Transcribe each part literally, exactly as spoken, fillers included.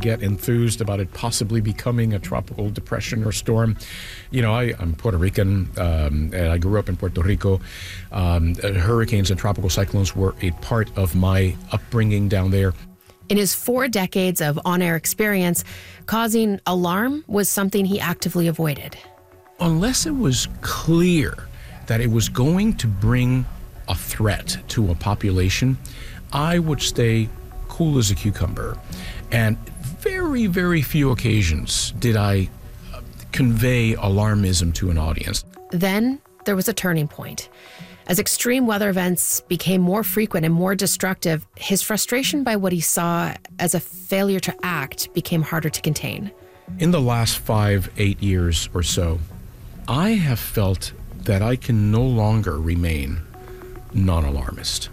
get enthused about it possibly becoming a tropical depression or storm. You know, I, I'm Puerto Rican, um, and I grew up in Puerto Rico. Um, hurricanes and tropical cyclones were a part of my upbringing down there. In his four decades of on-air experience, causing alarm was something he actively avoided. Unless it was clear that it was going to bring a threat to a population, I would stay cool as a cucumber. And very, very few occasions did I convey alarmism to an audience. Then there was a turning point. As extreme weather events became more frequent and more destructive, his frustration by what he saw as a failure to act became harder to contain. In the last five, eight years or so, I have felt that I can no longer remain non-alarmist.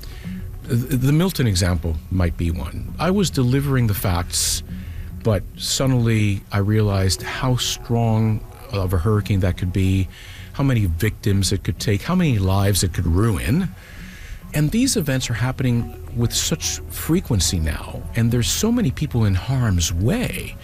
The Milton example might be one. I was delivering the facts, but suddenly I realized how strong of a hurricane that could be, how many victims it could take, how many lives it could ruin. And these events are happening with such frequency now, and there's so many people in harm's way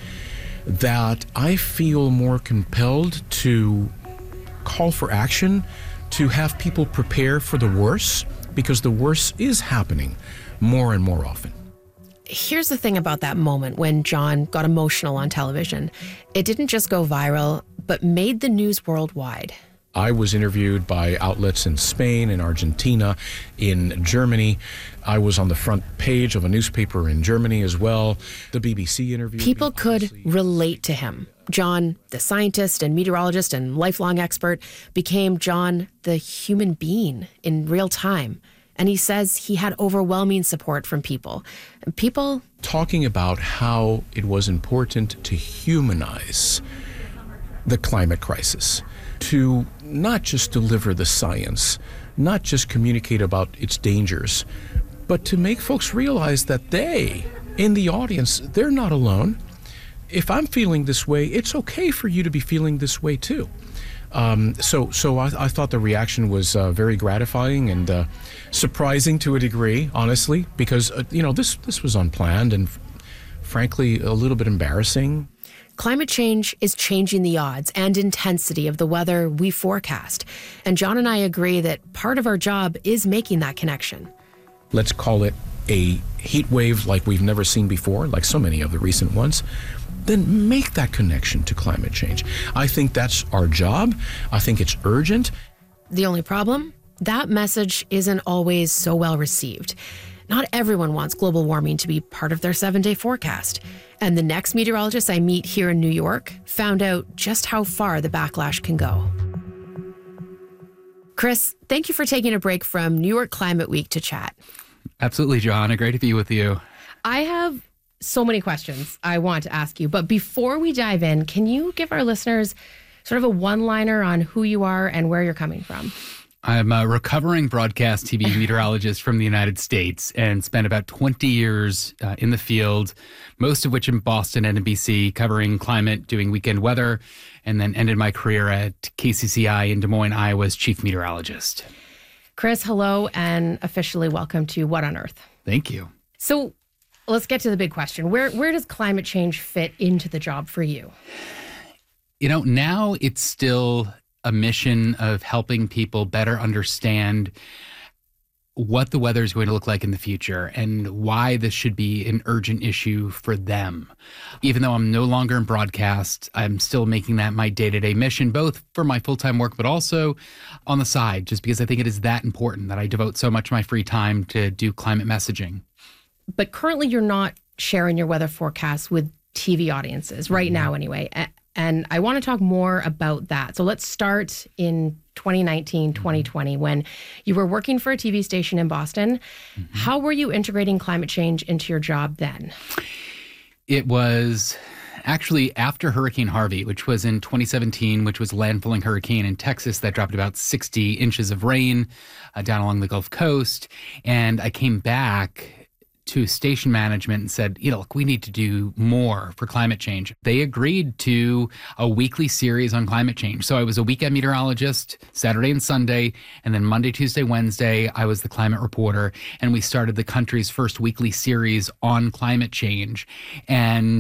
that I feel more compelled to call for action, to have people prepare for the worst, because the worst is happening more and more often. Here's the thing about that moment when John got emotional on television. It didn't just go viral, but made the news worldwide. I was interviewed by outlets in Spain, in Argentina, in Germany. I was on the front page of a newspaper in Germany as well. The B B C interviewed me. People could relate to him. John, the scientist and meteorologist and lifelong expert, became John, the human being in real time. And he says he had overwhelming support from people. People talking about how it was important to humanize the climate crisis, to not just deliver the science, not just communicate about its dangers, but to make folks realize that they, in the audience, they're not alone. If I'm feeling this way, it's okay for you to be feeling this way too. Um, so so I, I thought the reaction was uh, very gratifying and uh, surprising to a degree, honestly, because, uh, you know, this, this was unplanned and, f- frankly, a little bit embarrassing. Climate change is changing the odds and intensity of the weather we forecast. And John and I agree that part of our job is making that connection. Let's call it a heat wave like we've never seen before, like so many of the recent ones. Then make that connection to climate change. I think that's our job. I think it's urgent. The only problem? That message isn't always so well received. Not everyone wants global warming to be part of their seven-day forecast. And the next meteorologist I meet here in New York found out just how far the backlash can go. Chris, thank you for taking a break from New York Climate Week to chat. Absolutely, Johanna. Great to be with you. I have so many questions I want to ask you, but before we dive in, can you give our listeners sort of a one-liner on who you are and where you're coming from? I'm a recovering broadcast T V meteorologist from the United States and spent about twenty years uh, in the field, most of which in Boston and N B C, covering climate, doing weekend weather, and then ended my career at K C C I in Des Moines, Iowa as chief meteorologist. Chris, hello, and officially welcome to What on Earth. Thank you. So let's get to the big question. Where, where does climate change fit into the job for you? You know, now it's still a mission of helping people better understand what the weather is going to look like in the future and why this should be an urgent issue for them. Even though I'm no longer in broadcast, I'm still making that my day-to-day mission, both for my full-time work, but also on the side, just because I think it is that important that I devote so much of my free time to do climate messaging. But currently you're not sharing your weather forecasts with T V audiences, right mm-hmm. now anyway. And I want to talk more about that. So let's start in twenty nineteen, twenty twenty, when you were working for a T V station in Boston. Mm-hmm. How were you integrating climate change into your job then? It was actually after Hurricane Harvey, which was in twenty seventeen, which was a landfalling hurricane in Texas that dropped about sixty inches of rain uh, down along the Gulf Coast. And I came back to station management and said, you know, look, we need to do more for climate change. They agreed to a weekly series on climate change. So I was a weekend meteorologist, Saturday and Sunday, and then Monday, Tuesday, Wednesday, I was the climate reporter. And we started the country's first weekly series on climate change. And